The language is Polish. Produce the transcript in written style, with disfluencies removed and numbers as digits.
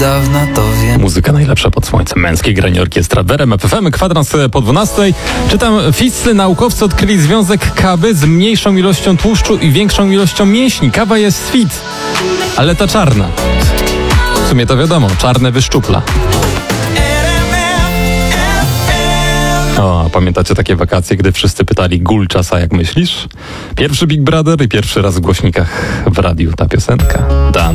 Dawno to wiem. Muzyka najlepsza pod słońcem. Męskiej granie orkiestra w RMF FM. Kwadrans po 12. Czytam, fiscy naukowcy odkryli związek kawy z mniejszą ilością tłuszczu i większą ilością mięśni. Kawa jest fit, ale ta czarna. W sumie to wiadomo, czarne wyszczupla. O, pamiętacie takie wakacje, gdy wszyscy pytali Gulczasa, jak myślisz? Pierwszy Big Brother i pierwszy raz w głośnikach w radiu ta piosenka.